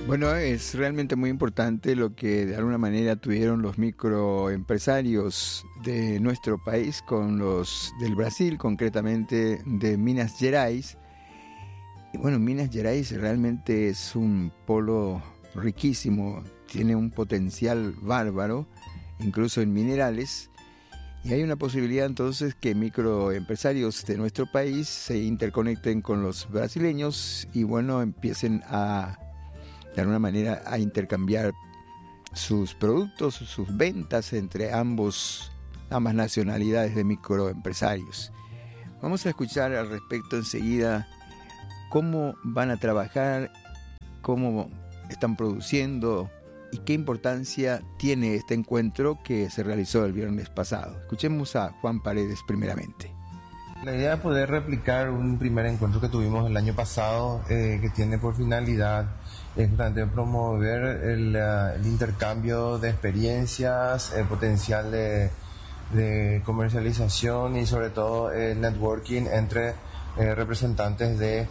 Bueno, es realmente muy importante lo que de alguna manera tuvieron los microempresarios de nuestro país con los del Brasil, concretamente de Minas Gerais. Y bueno, Minas Gerais realmente es un polo riquísimo, tiene un potencial bárbaro, incluso en minerales. Y hay una posibilidad entonces que microempresarios de nuestro país se interconecten con los brasileños y bueno, empiecen de alguna manera a intercambiar sus productos, sus ventas entre ambas nacionalidades de microempresarios. Vamos a escuchar al respecto enseguida cómo van a trabajar, cómo están produciendo y qué importancia tiene este encuentro que se realizó el viernes pasado. Escuchemos a Juan Paredes primeramente. La idea es poder replicar un primer encuentro que tuvimos el año pasado, que tiene por finalidad justamente promover el intercambio de experiencias, el potencial de comercialización y sobre todo el networking entre representantes de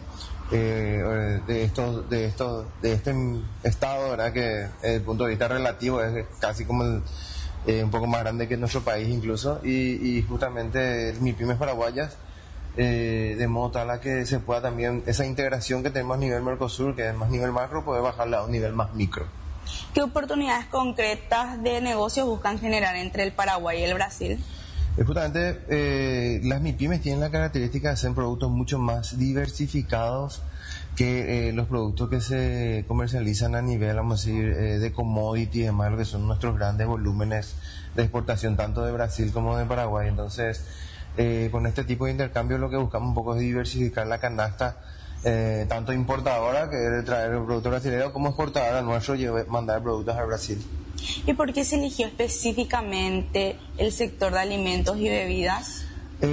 este estado, ¿verdad? Que desde el punto de vista relativo es casi como un poco más grande que nuestro país incluso, y justamente MIPYMES paraguayas, de modo tal a que se pueda también esa integración que tenemos a nivel Mercosur, que es más nivel macro, poder bajarla a un nivel más micro. ¿Qué oportunidades concretas de negocios buscan generar entre el Paraguay y el Brasil? Justamente las MIPYMES tienen la característica de ser productos mucho más diversificados que los productos que se comercializan a nivel, vamos a decir, de commodity y demás, lo que son nuestros grandes volúmenes de exportación tanto de Brasil como de Paraguay. Entonces, con este tipo de intercambio lo que buscamos un poco es diversificar la canasta, tanto importadora, que es traer el producto brasileño, como exportadora nuestro, mandar productos a Brasil. ¿Y por qué se eligió específicamente el sector de alimentos y bebidas?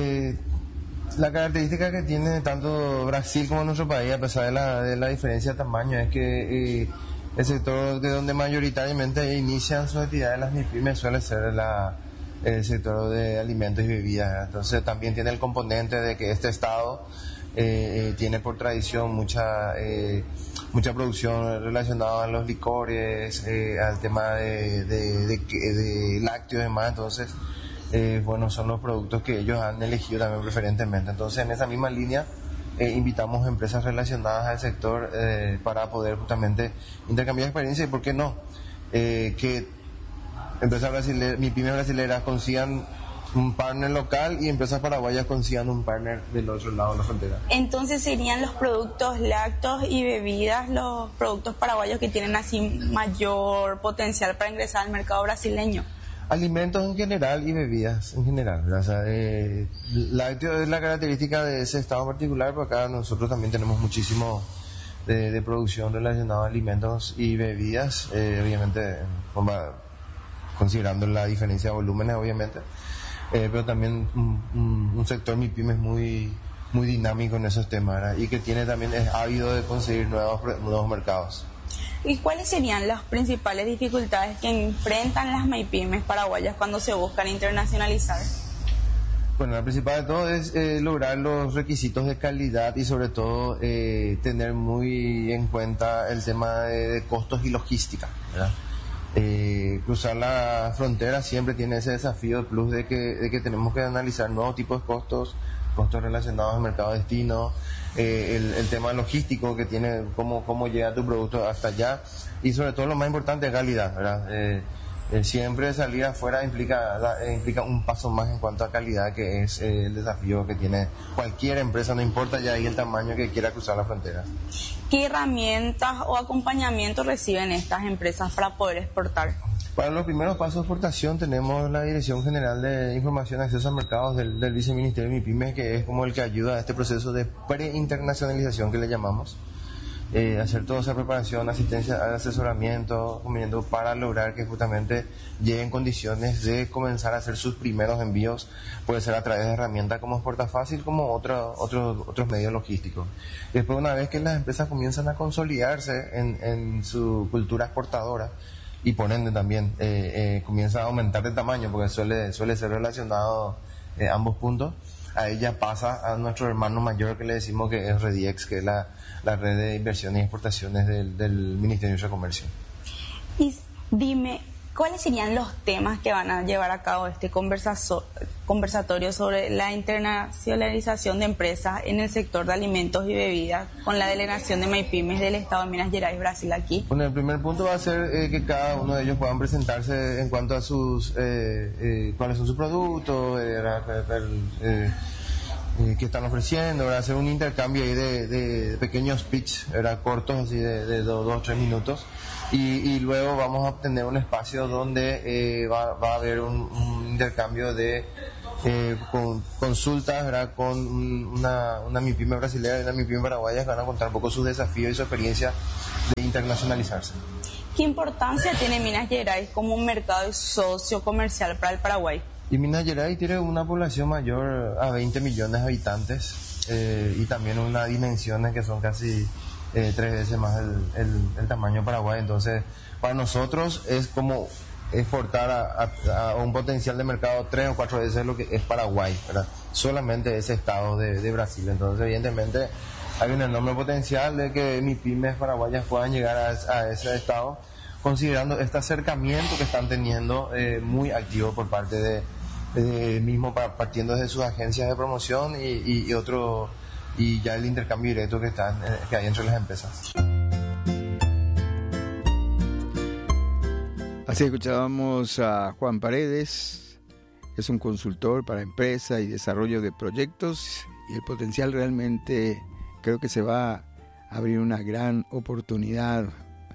La característica que tiene tanto Brasil como nuestro país, a pesar de la diferencia de tamaño, es que el sector de donde mayoritariamente inician sus actividades las MIPYMES suele ser el sector de alimentos y bebidas. Entonces también tiene el componente de que este estado tiene por tradición mucha producción relacionada a los licores, al tema de lácteos y demás. Entonces, bueno, son los productos que ellos han elegido también preferentemente. Entonces, en esa misma línea, invitamos a empresas relacionadas al sector para poder justamente intercambiar experiencias y, ¿por qué no? Que empresas brasileñas, MIPYMES brasileñas consigan un partner local y empresas paraguayas consigan un partner del otro lado de la frontera. Entonces serían los productos lácteos y bebidas los productos paraguayos que tienen así mayor potencial para ingresar al mercado brasileño. Alimentos en general y bebidas en general. O sea, lácteo es la característica de ese estado particular, pero acá nosotros también tenemos muchísimo de producción relacionada a alimentos y bebidas, obviamente considerando la diferencia de volúmenes, obviamente. Pero también un sector MIPYMES muy dinámico en esos temas, ¿verdad? Y que es ávido de conseguir nuevos mercados. ¿Y cuáles serían las principales dificultades que enfrentan las MIPYMES paraguayas cuando se buscan internacionalizar? Bueno, la principal de todo es lograr los requisitos de calidad y sobre todo tener muy en cuenta el tema de costos y logística, ¿verdad? Cruzar la frontera siempre tiene ese desafío de plus de que tenemos que analizar nuevos tipos de costos relacionados al mercado destino, el tema logístico que tiene, cómo llega tu producto hasta allá, y sobre todo lo más importante es calidad, ¿verdad? Siempre salir afuera implica un paso más en cuanto a calidad, que es el desafío que tiene cualquier empresa, no importa ya ahí el tamaño que quiera cruzar la frontera. ¿Qué herramientas o acompañamiento reciben estas empresas para poder exportar? Para los primeros pasos de exportación tenemos la Dirección General de Información y Acceso a Mercados del Viceministerio de MIPYMES, que es como el que ayuda a este proceso de preinternacionalización que le llamamos. Hacer toda esa preparación, asistencia, asesoramiento, para lograr que justamente lleguen condiciones de comenzar a hacer sus primeros envíos, puede ser a través de herramientas como Exportafácil, como otros medios logísticos. Después, una vez que las empresas comienzan a consolidarse en su cultura exportadora, y por ende también comienza a aumentar de tamaño, porque suele ser relacionado ambos puntos, a ella pasa a nuestro hermano mayor, que le decimos que es Rediex, que es la red de inversiones y exportaciones del Ministerio de Comercio. Y dime, ¿cuáles serían los temas que van a llevar a cabo este conversatorio sobre la internacionalización de empresas en el sector de alimentos y bebidas con la delegación de MyPymes del Estado de Minas Gerais, Brasil, aquí? Bueno, el primer punto va a ser que cada uno de ellos puedan presentarse en cuanto a sus cuáles son sus productos, que están ofreciendo, ¿verdad? Hacer un intercambio ahí de pequeños pitch, cortos, así de 2 o 3 minutos. Y luego vamos a tener un espacio donde va a haber un intercambio de con consultas, ¿verdad? Con una MyPyme brasileña y una MyPyme paraguaya, que van a contar un poco sus desafíos y su experiencia de internacionalizarse. ¿Qué importancia tiene Minas Gerais como un mercado socio comercial para el Paraguay? Y Minas Gerais tiene una población mayor a 20 millones de habitantes y también unas dimensiones que son casi 3 veces más el tamaño de Paraguay. Entonces, para nosotros es como exportar a un potencial de mercado 3 o 4 veces lo que es Paraguay, ¿verdad? Solamente ese estado de Brasil. Entonces, evidentemente, hay un enorme potencial de que MyPymes paraguayas puedan llegar a ese estado, considerando este acercamiento que están teniendo muy activo por parte de mismo partiendo desde sus agencias de promoción y ya el intercambio directo que hay entre las empresas. Así escuchábamos a Juan Paredes, que es un consultor para empresa y desarrollo de proyectos, y el potencial realmente creo que se va a abrir una gran oportunidad,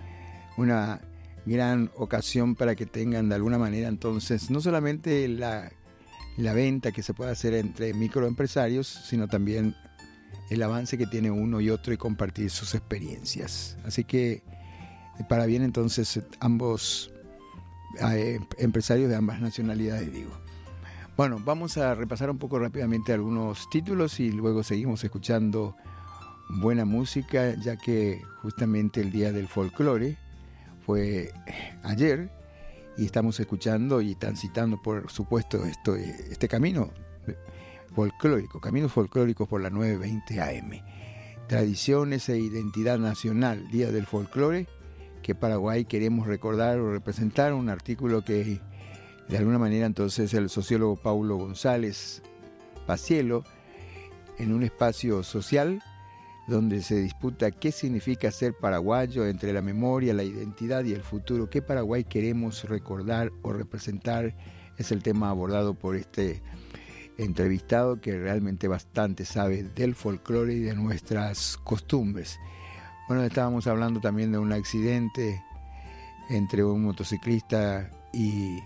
una gran ocasión para que tengan de alguna manera entonces no solamente la venta que se puede hacer entre microempresarios, sino también el avance que tiene uno y otro y compartir sus experiencias. Así que para bien entonces ambos empresarios de ambas nacionalidades, digo. Bueno, vamos a repasar un poco rápidamente algunos títulos y luego seguimos escuchando buena música, ya que justamente el Día del Folclore fue ayer y estamos escuchando y transitando, por supuesto, este camino folclórico, caminos folclóricos por la 920 AM. Tradiciones e identidad nacional, Día del Folclore, que Paraguay queremos recordar o representar, un artículo que de alguna manera entonces el sociólogo Paulo González Pacielo, en un espacio social donde se disputa qué significa ser paraguayo entre la memoria, la identidad y el futuro. ¿Qué Paraguay queremos recordar o representar? Es el tema abordado por este entrevistado que realmente bastante sabe del folclore y de nuestras costumbres. Bueno, estábamos hablando también de un accidente entre un motociclista y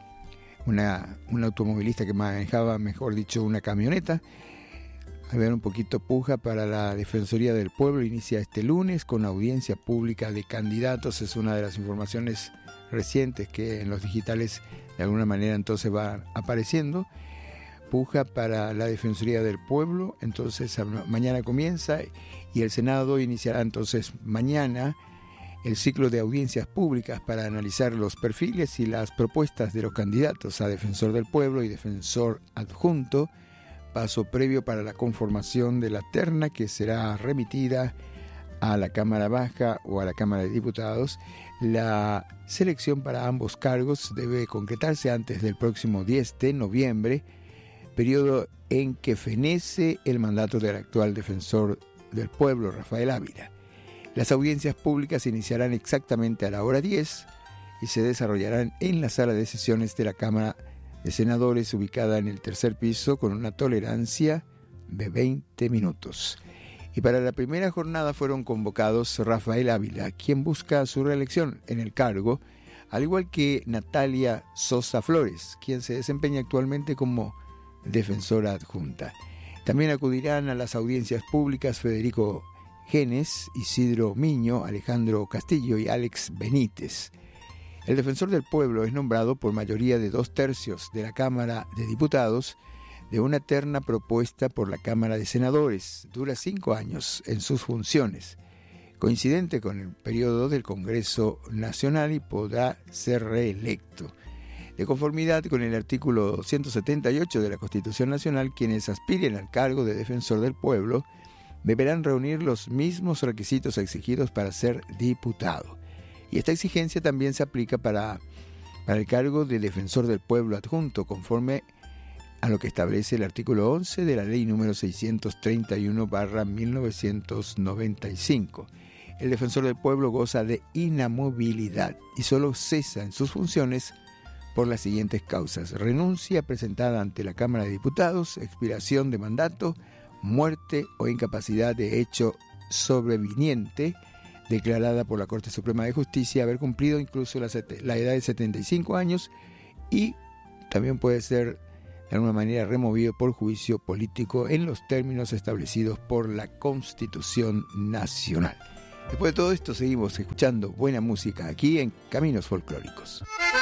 un automovilista que manejaba, mejor dicho, una camioneta. A ver, un poquito puja para la Defensoría del Pueblo. Inicia este lunes con audiencia pública de candidatos. Es una de las informaciones recientes que en los digitales de alguna manera entonces va apareciendo. Puja para la Defensoría del Pueblo. Entonces mañana comienza y el Senado iniciará entonces mañana el ciclo de audiencias públicas para analizar los perfiles y las propuestas de los candidatos a Defensor del Pueblo y Defensor Adjunto. Paso previo para la conformación de la terna que será remitida a la Cámara Baja o a la Cámara de Diputados. La selección para ambos cargos debe concretarse antes del próximo 10 de noviembre, periodo en que fenece el mandato del actual Defensor del Pueblo, Rafael Ávila. Las audiencias públicas iniciarán exactamente a la hora 10 y se desarrollarán en la sala de sesiones de la Cámara de Senadores, ubicada en el tercer piso, con una tolerancia de 20 minutos. Y para la primera jornada fueron convocados Rafael Ávila, quien busca su reelección en el cargo, al igual que Natalia Sosa Flores, quien se desempeña actualmente como defensora adjunta. También acudirán a las audiencias públicas Federico Genes, Isidro Miño, Alejandro Castillo y Alex Benítez. El Defensor del Pueblo es nombrado por mayoría de 2/3 de la Cámara de Diputados de una terna propuesta por la Cámara de Senadores. Dura 5 años en sus funciones, coincidente con el periodo del Congreso Nacional, y podrá ser reelecto. De conformidad con el artículo 178 de la Constitución Nacional, quienes aspiren al cargo de defensor del pueblo deberán reunir los mismos requisitos exigidos para ser diputado. Y esta exigencia también se aplica para el cargo de defensor del pueblo adjunto, conforme a lo que establece el artículo 11 de la Ley número 631/1995. El defensor del pueblo goza de inamovilidad y solo cesa en sus funciones por las siguientes causas: renuncia presentada ante la Cámara de Diputados, expiración de mandato, muerte o incapacidad de hecho sobreviniente declarada por la Corte Suprema de Justicia, haber cumplido incluso la edad de 75 años y también puede ser de alguna manera removido por juicio político en los términos establecidos por la Constitución Nacional. Después de todo esto seguimos escuchando buena música aquí en Caminos Folclóricos.